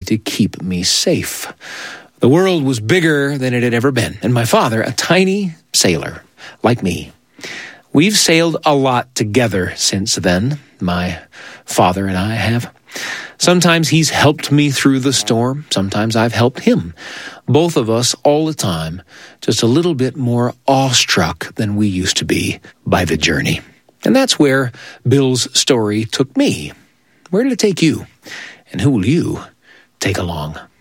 to keep me safe. The world was bigger than it had ever been, and my father, a tiny sailor like me. We've sailed a lot together since then, my father and I have. Sometimes he's helped me through the storm. Sometimes I've helped him. Both of us all the time, just a little bit more awestruck than we used to be by the journey. And that's where Bill's story took me. Where did it take you? And who will you take along?